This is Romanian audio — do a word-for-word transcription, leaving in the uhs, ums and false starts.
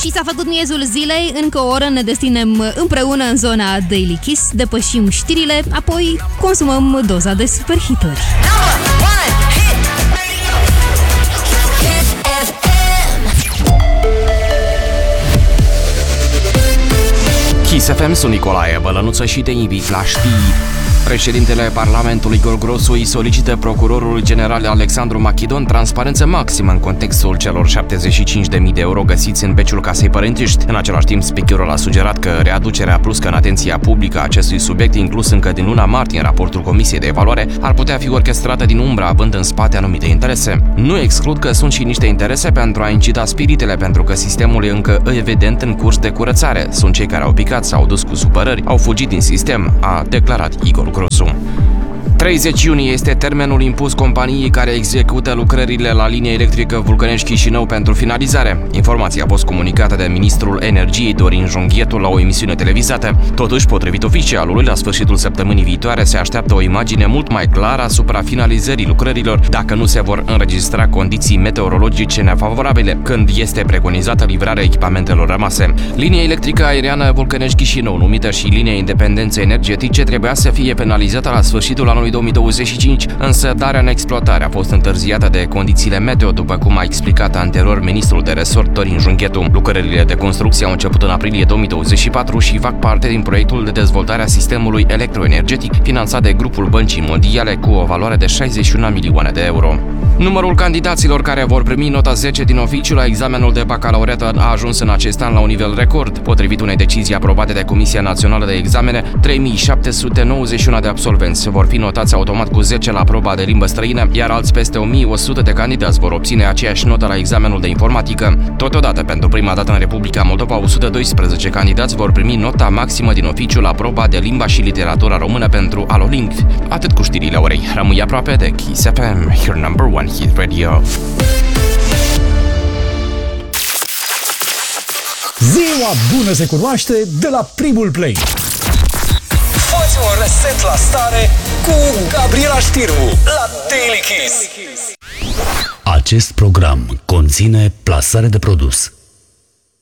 Și s-a făcut miezul zilei, încă o oră ne destinem împreună în zona Daily Kiss, depășim știrile, apoi consumăm doza de superhituri. Kiss F M, sunt Nicolae Bălănuță și te invit la știri. Președintele Parlamentului Igor Grosu îi solicită procurorul general Alexandru Machidon transparență maximă în contextul celor șaptezeci și cinci de mii de euro găsiți în beciul casei părintești. În același timp, speakerul a sugerat că readucerea bruscă în atenția publică a acestui subiect, inclus încă din luna martie în raportul Comisiei de Evaluare, ar putea fi orchestrată din umbră, având în spate anumite interese. Nu exclud că sunt și niște interese pentru a incita spiritele, pentru că sistemul e încă evident în curs de curățare. Sunt cei care au picat, s-au dus cu supărări, au fugit din sistem, a declarat Igor Grosu. treizeci iunie este termenul impus companiei care execută lucrările la linia electrică Vulcănești-Chișinău pentru finalizare. Informația a fost comunicată de ministrul Energiei Dorin Jonghietu la o emisiune televizată. Totuși, potrivit oficialului, la sfârșitul săptămânii viitoare se așteaptă o imagine mult mai clară asupra finalizării lucrărilor, dacă nu se vor înregistra condiții meteorologice nefavorabile, când este preconizată livrarea echipamentelor rămase. Linia electrică aeriană Vulcănești-Chișinău, numită și linia independenței energetice, trebuia să fie finalizată la sfârșitul anului două mii douăzeci și cinci, însă darea în exploatare a fost întârziată de condițiile meteo, după cum a explicat anterior ministrul de resort Dorin Jonghietu. Lucrările de construcție au început în aprilie două mii douăzeci și patru și fac parte din proiectul de dezvoltare a sistemului electroenergetic finanțat de grupul Băncii Mondiale cu o valoare de șaizeci și unu milioane de euro. Numărul candidaților care vor primi nota zece din oficiu la examenul de bacalaureat a ajuns în acest an la un nivel record. Potrivit unei decizii aprobate de Comisia Națională de Examene, trei mii șapte sute nouăzeci și unu de absolvenți vor fi notați automat cu zece la proba de limbă străină, iar alți peste o mie o sută de candidați vor obține aceeași notă la examenul de informatică. Totodată, pentru prima dată în Republica Moldova, o sută doisprezece candidați vor primi nota maximă din oficiu la proba de limba și literatura română pentru AloLink. Atât cu știrile orei. Rămâi aproape de Kiss F M, your number one hit radio. Ziua bună se cunoaște de la primul play. Fă-ți un reset la stare cu Gabriela Știrbu la Daily Kiss. Acest program conține plasare de produs.